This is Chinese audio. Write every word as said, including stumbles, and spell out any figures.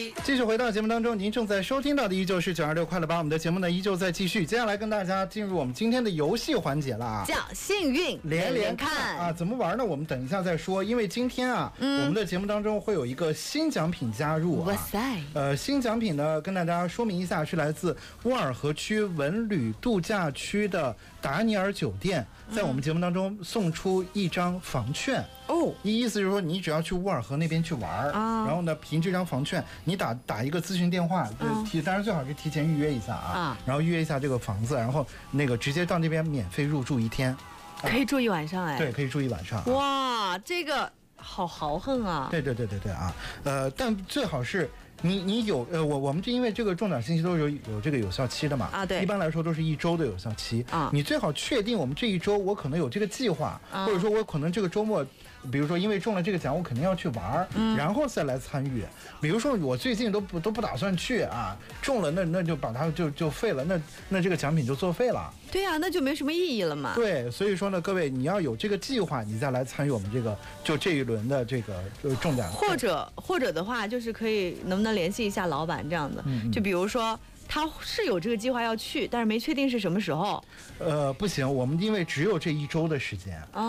继续回到节目当中，您正在收听到的依旧是九二六快乐吧，我们的节目呢依旧在继续。接下来跟大家进入我们今天的游戏环节了啊， 叫幸运连连看啊，怎么玩呢？我们等一下再说，因为今天啊，嗯、我们的节目当中会有一个新奖品加入啊。哇塞！呃，新奖品呢，跟大家说明一下，是来自沃尔河区文旅度假区的达尼尔酒店，在我们节目当中送出一张房券。哦，意思就是说，你只要去沃尔河那边去玩，啊、然后呢，凭这张房券，你打打一个咨询电话，就提，当然最好是提前预约一下啊，啊然后预约一下这个房子，然后那个直接到那边免费入住一天， 可以住一晚上哎， 对，可以住一晚上、啊。 哇，这个好豪横啊！ 对对对对对啊，呃，但最好是。你你有呃我我们就因为这个中奖信息都是有有这个有效期的嘛啊对， 一般来说都是一周的有效期啊。你最好确定我们这一周我可能有这个计划，啊、或者说我可能这个周末，比如说因为中了这个奖我肯定要去玩，嗯、然后再来参与。比如说我最近都不都不打算去啊，中了那那就把它就就废了，那那这个奖品就作废了。 对呀、啊，那就没什么意义了嘛。 对，所以说呢，各位你要有这个计划，你再来参与我们这个就这一轮的这个中奖。 或者或者的话，就是可以能不能联系一下老板这样的？嗯嗯就比如说他是有这个计划要去，但是没确定是什么时候。 呃，不行，我们因为只有这一周的时间。